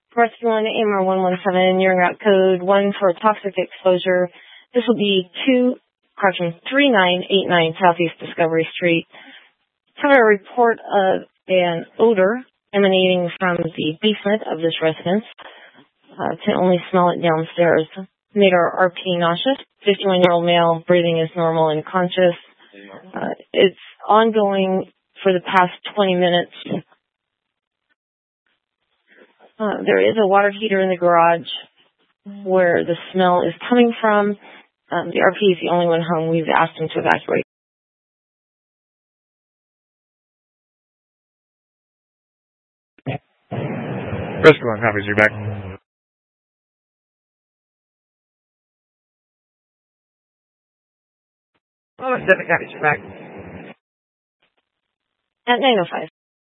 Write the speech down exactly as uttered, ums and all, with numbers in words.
Rescue one, A M R one one seven, your route code one for toxic exposure. This will be two, correction, three nine eight nine Southeast Discovery Street. Have a report of an odor emanating from the basement of this residence. Uh, can only smell it downstairs. Made our R P nauseous. fifty-one-year-old male, breathing is normal and conscious. Uh, it's ongoing for the past twenty minutes. Uh, there is a water heater in the garage where the smell is coming from. Um, the R P is the only one home. We've asked him to evacuate. Rescue one, copies, you're back. Well, seven copies, you're back. At nine oh five.